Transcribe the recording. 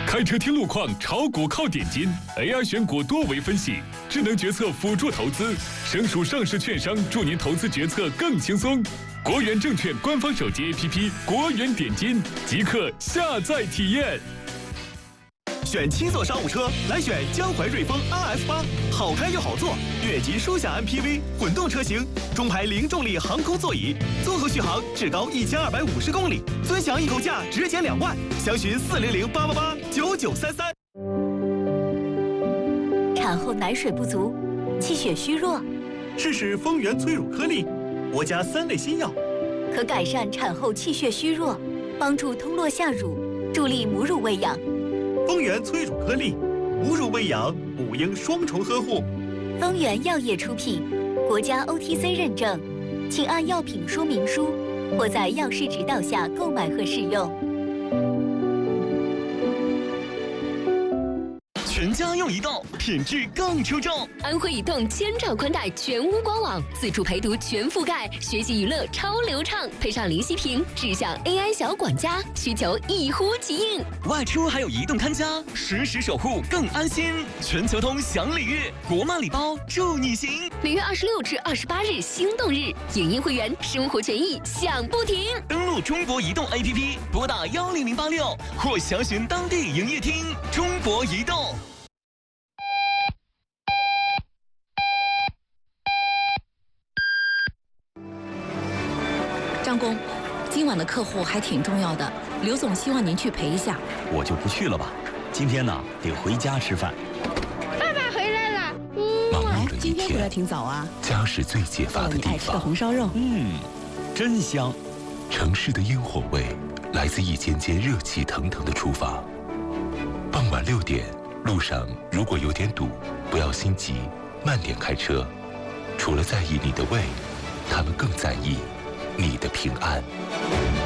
开车听路况，炒股靠点金 ，AI 选股多维分析，智能决策辅助投资，省属上市券商助您投资决策更轻松。国元证券官方手机 APP 国元点金，即刻下载体验。 选七座商务车，来选江淮瑞风 RF8，好开又好坐，越级舒享 MPV 混动车型，中排零重力航空座椅，综合续航至高1250公里，尊享一口价直减2万，详询400-888-9933。 产后奶水不足，气血虚弱， 试试丰源催乳颗粒，国家3类新药， 可改善产后气血虚弱，帮助通络下乳，助力母乳喂养。 丰源催乳颗粒，母乳喂养，母婴双重呵护。 丰源药业出品，国家 OTC 认证，请按药品说明书或在药师指导下购买和使用。 全家用移动，品质更出众。 安徽移动千兆宽带全屋官网，自助陪读全覆盖，学习娱乐超流畅，配上林息屏智享 AI 小管家，需求一呼即应。 外出还有移动看家，实时守护更安心。全球通享礼遇，国漫礼包助你行。 6月26至28日心动日，影音会员生活权益享不停。 登录中国移动 APP， 拨打10086或详询当地营业厅。中国移动。 张工，今晚的客户还挺重要的，刘总希望您去陪一下。 我就不去了吧，今天呢得回家吃饭。 爸爸回来了。 忙碌的一今天回来天， 挺早啊。 家是最解乏的地你爱吃的方。 红烧肉， 真香。城市的烟火味来自一间间热气腾腾的厨房。傍晚6点，路上如果有点堵，不要心急，慢点开车。除了在意你的胃，他们更在意你的平安。